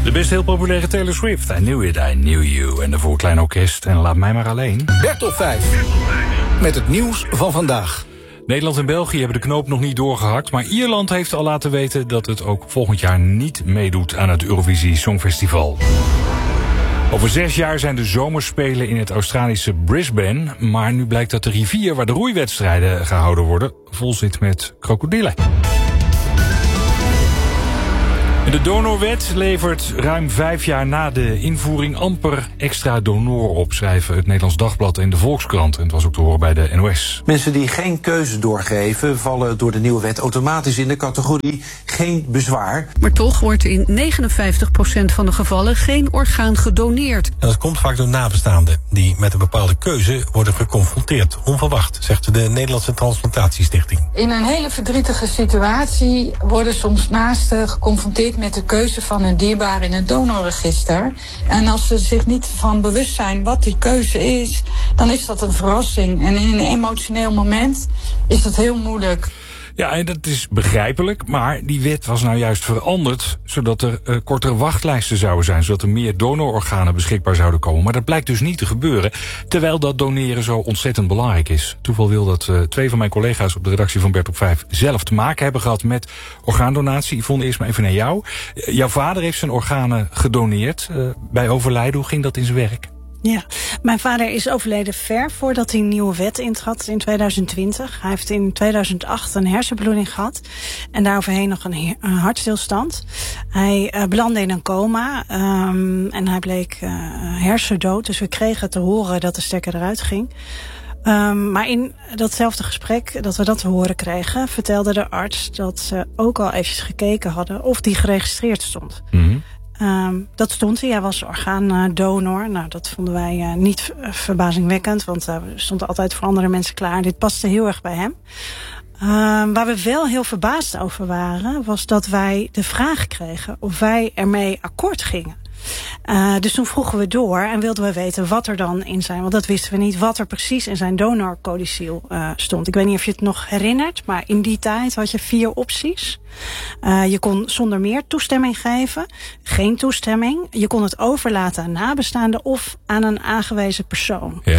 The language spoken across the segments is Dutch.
De best heel populaire Taylor Swift. I Knew It, I Knew You. En daarvoor Klein Orkest en Laat Mij Maar Alleen. Bert op 5. Met het nieuws van vandaag. Nederland en België hebben de knoop nog niet doorgehakt, maar Ierland heeft al laten weten dat het ook volgend jaar niet meedoet aan het Eurovisie Songfestival. Over 6 jaar zijn de zomerspelen in het Australische Brisbane, maar nu blijkt dat de rivier waar de roeiwedstrijden gehouden worden vol zit met krokodillen. De donorwet levert ruim 5 jaar na de invoering amper extra donoren op, schrijven het Nederlands Dagblad en de Volkskrant. En het was ook te horen bij de NOS. Mensen die geen keuze doorgeven vallen door de nieuwe wet automatisch in de categorie geen bezwaar. Maar toch wordt in 59% van de gevallen geen orgaan gedoneerd. En dat komt vaak door nabestaanden die met een bepaalde keuze worden geconfronteerd. Onverwacht, zegt de Nederlandse Transplantatiestichting. In een hele verdrietige situatie worden soms naasten geconfronteerd met de keuze van hun dierbare in het donorregister. En als ze zich niet van bewust zijn wat die keuze is, dan is dat een verrassing. En in een emotioneel moment is dat heel moeilijk. Ja, en dat is begrijpelijk, maar die wet was nou juist veranderd zodat er kortere wachtlijsten zouden zijn, zodat er meer donororganen beschikbaar zouden komen. Maar dat blijkt dus niet te gebeuren, terwijl dat doneren zo ontzettend belangrijk is. Toeval wil dat 2 van mijn collega's op de redactie van Bert op 5 zelf te maken hebben gehad met orgaandonatie. Yvonne, eerst maar even naar jou. Jouw vader heeft zijn organen gedoneerd bij overlijden. Hoe ging dat in zijn werk? Ja, mijn vader is overleden ver voordat hij een nieuwe wet intrad in 2020. Hij heeft in 2008 een hersenbloeding gehad en daaroverheen nog een hartstilstand. Hij belandde in een coma en hij bleek hersendood. Dus we kregen te horen dat de stekker eruit ging. Maar in datzelfde gesprek dat we dat te horen kregen, vertelde de arts dat ze ook al eventjes gekeken hadden of die geregistreerd stond. Mm-hmm. Dat stond hij was orgaandonor. Nou, dat vonden wij niet verbazingwekkend, want we stonden altijd voor andere mensen klaar. Dit paste heel erg bij hem. Waar we wel heel verbaasd over waren, was dat wij de vraag kregen of wij ermee akkoord gingen. Dus toen vroegen we door en wilden we weten wat er dan in zijn. Want dat wisten we niet, wat er precies in zijn donorcodicil stond. Ik weet niet of je het nog herinnert, maar in die tijd had je 4 opties. Je kon zonder meer toestemming geven, geen toestemming. Je kon het overlaten aan nabestaanden of aan een aangewezen persoon. Ja.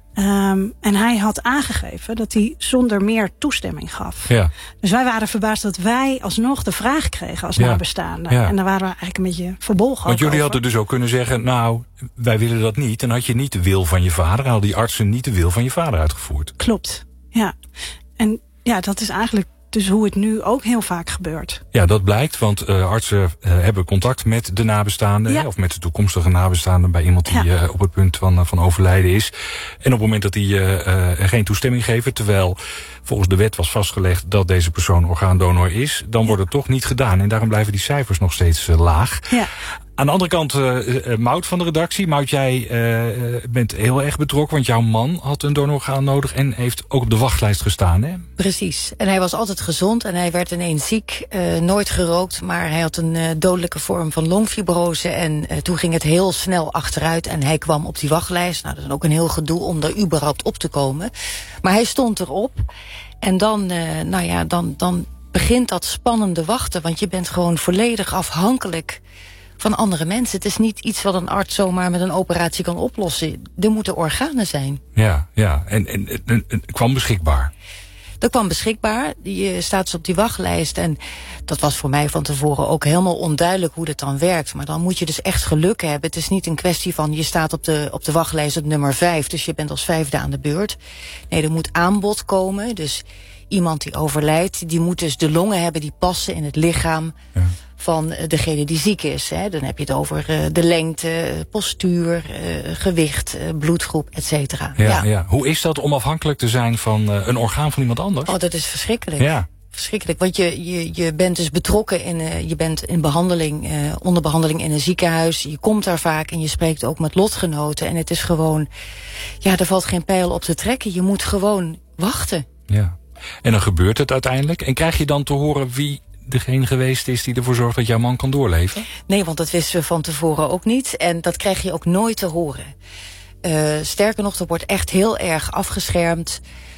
En hij had aangegeven dat hij zonder meer toestemming gaf. Ja. Dus wij waren verbaasd dat wij alsnog de vraag kregen als nabestaanden. Ja. En daar waren we eigenlijk een beetje verbolgen. Want jullie hadden dus ook kunnen zeggen, nou, wij willen dat niet. En had je niet de wil van je vader, hadden die artsen niet de wil van je vader uitgevoerd. Klopt, ja. En ja, dat is eigenlijk dus hoe het nu ook heel vaak gebeurt. Ja, dat blijkt, want artsen hebben contact met de nabestaanden, of met de toekomstige nabestaanden bij iemand die op het punt van overlijden is. En op het moment dat die geen toestemming geven, terwijl volgens de wet was vastgelegd dat deze persoon orgaandonor is, dan wordt het toch niet gedaan. En daarom blijven die cijfers nog steeds laag. Ja. Aan de andere kant, Maud van de redactie. Maud, jij bent heel erg betrokken, want jouw man had een donororgaan nodig en heeft ook op de wachtlijst gestaan, hè? Precies. En hij was altijd gezond en hij werd ineens ziek. Nooit gerookt, maar hij had een dodelijke vorm van longfibrose. En toen ging het heel snel achteruit en hij kwam op die wachtlijst. Nou, dat is ook een heel gedoe om daar überhaupt op te komen. Maar hij stond erop. En dan, dan begint dat spannende wachten, want je bent gewoon volledig afhankelijk van andere mensen. Het is niet iets wat een arts zomaar met een operatie kan oplossen. Er moeten organen zijn. Ja. En kwam beschikbaar? Dat kwam beschikbaar. Je staat dus op die wachtlijst. En dat was voor mij van tevoren ook helemaal onduidelijk hoe dat dan werkt. Maar dan moet je dus echt geluk hebben. Het is niet een kwestie van je staat op de wachtlijst op nummer 5. Dus je bent als 5e aan de beurt. Nee, er moet aanbod komen. Dus iemand die overlijdt, die moet dus de longen hebben die passen in het lichaam van degene die ziek is. Hè. Dan heb je het over de lengte, postuur, gewicht, bloedgroep, et cetera. Ja. Hoe is dat om afhankelijk te zijn van een orgaan van iemand anders? Oh, dat is verschrikkelijk. Ja. Verschrikkelijk, want je bent dus betrokken je bent in behandeling, onder behandeling in een ziekenhuis. Je komt daar vaak en je spreekt ook met lotgenoten. En het is gewoon, er valt geen pijl op te trekken. Je moet gewoon wachten. Ja. En dan gebeurt het uiteindelijk. En krijg je dan te horen wie degene geweest is die ervoor zorgt dat jouw man kan doorleven? Nee, want dat wisten we van tevoren ook niet. En dat krijg je ook nooit te horen. Sterker nog, er wordt echt heel erg afgeschermd.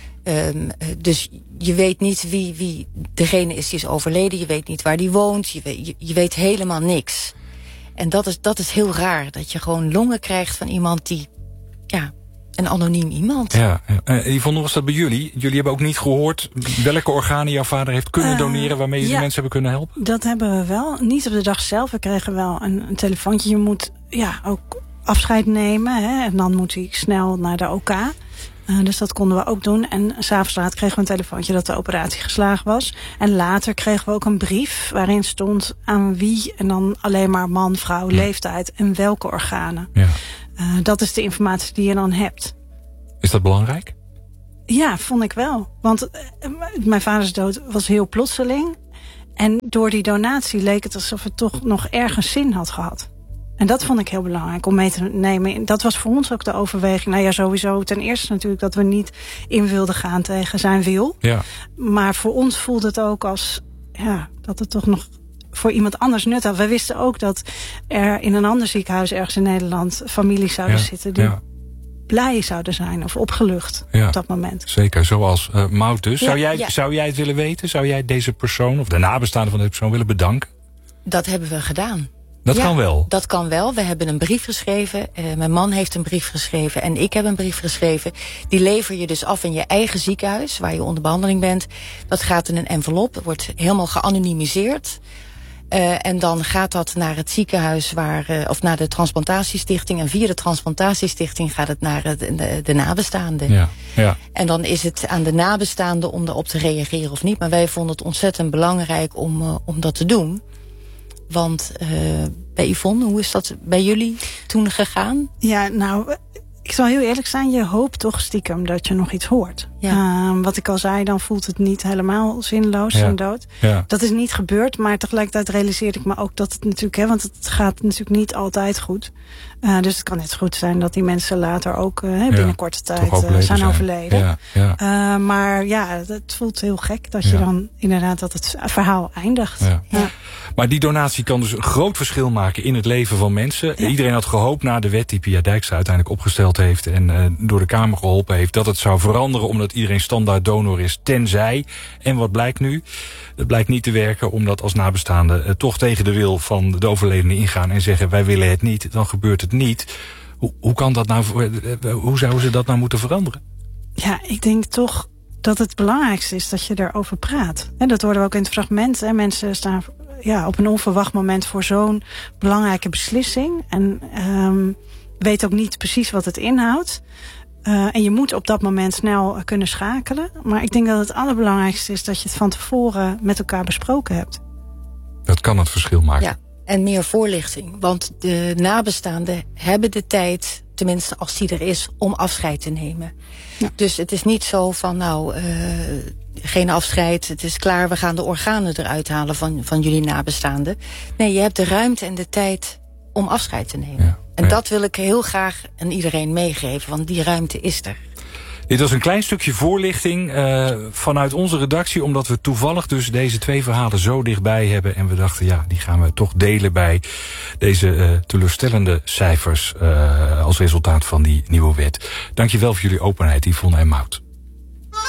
Dus je weet niet wie degene is die is overleden. Je weet niet waar die woont. Je weet helemaal niks. En dat is heel raar. Dat je gewoon longen krijgt van iemand die... ja, een anoniem iemand. Ja. Yvonne, was dat bij jullie? Jullie hebben ook niet gehoord welke organen jouw vader heeft kunnen doneren... waarmee je die mensen hebben kunnen helpen? Dat hebben we wel. Niet op de dag zelf. We kregen wel een telefoontje. Je moet ook afscheid nemen. Hè? En dan moet hij snel naar de OK. Dus dat konden we ook doen. En 's avonds laat kregen we een telefoontje dat de operatie geslaagd was. En later kregen we ook een brief waarin stond aan wie... en dan alleen maar man, vrouw, leeftijd en welke organen. Ja. Dat is de informatie die je dan hebt. Is dat belangrijk? Ja, vond ik wel. Want mijn vaders dood was heel plotseling. En door die donatie leek het alsof het toch nog ergens zin had gehad. En dat vond ik heel belangrijk om mee te nemen. Dat was voor ons ook de overweging. Nou ja, sowieso ten eerste natuurlijk dat we niet in wilden gaan tegen zijn wil. Ja. Maar voor ons voelde het ook als dat het toch nog voor iemand anders nut had. We wisten ook dat er in een ander ziekenhuis ergens in Nederland families zouden zitten die blij zouden zijn of opgelucht op dat moment. Zeker, zoals Maud dus. Zou jij het willen weten? Zou jij deze persoon of de nabestaanden van deze persoon willen bedanken? Dat hebben we gedaan. Dat kan wel? Dat kan wel. We hebben een brief geschreven. Mijn man heeft een brief geschreven en ik heb een brief geschreven. Die lever je dus af in je eigen ziekenhuis, waar je onder behandeling bent. Dat gaat in een envelop, wordt helemaal geanonimiseerd. En dan gaat dat naar het ziekenhuis of naar de Transplantatiestichting. En via de Transplantatiestichting gaat het naar de nabestaanden. Ja. En dan is het aan de nabestaanden om erop te reageren of niet. Maar wij vonden het ontzettend belangrijk om dat te doen. Want bij Yvonne, hoe is dat bij jullie toen gegaan? Ja, nou, ik zal heel eerlijk zijn. Je hoopt toch stiekem dat je nog iets hoort. Ja. Wat ik al zei, dan voelt het niet helemaal zinloos, zijn dood. Ja. Dat is niet gebeurd, maar tegelijkertijd realiseerde ik me ook dat het natuurlijk... want het gaat natuurlijk niet altijd goed. Dus het kan net zo goed zijn dat die mensen later ook binnen korte tijd zijn overleden. Ja. Maar ja, het voelt heel gek dat je dan inderdaad dat het verhaal eindigt. Ja. Maar die donatie kan dus een groot verschil maken in het leven van mensen. Ja. Iedereen had gehoopt na de wet die Pia Dijkstra uiteindelijk opgesteld heeft en door de Kamer geholpen heeft, dat het zou veranderen omdat iedereen standaard donor is, tenzij. En wat blijkt nu? Het blijkt niet te werken omdat als nabestaanden toch tegen de wil van de overledene ingaan en zeggen wij willen het niet, dan gebeurt het niet. Hoe kan dat nou? Hoe zouden ze dat nou moeten veranderen? Ja, ik denk toch dat het belangrijkste is dat je erover praat. En dat hoorden we ook in het fragment. Hè. Mensen staan op een onverwacht moment voor zo'n belangrijke beslissing. En weet ook niet precies wat het inhoudt. En je moet op dat moment snel kunnen schakelen. Maar ik denk dat het allerbelangrijkste is dat je het van tevoren met elkaar besproken hebt. Dat kan het verschil maken. Ja, en meer voorlichting. Want de nabestaanden hebben de tijd, tenminste als die er is, om afscheid te nemen. Ja. Dus het is niet zo van geen afscheid, het is klaar, we gaan de organen eruit halen van jullie nabestaanden. Nee, je hebt de ruimte en de tijd om afscheid te nemen. Ja. En dat wil ik heel graag aan iedereen meegeven, want die ruimte is er. Dit was een klein stukje voorlichting vanuit onze redactie, omdat we toevallig dus deze twee verhalen zo dichtbij hebben. En we dachten, die gaan we toch delen bij deze teleurstellende cijfers als resultaat van die nieuwe wet. Dankjewel voor jullie openheid, Yvonne en Maud.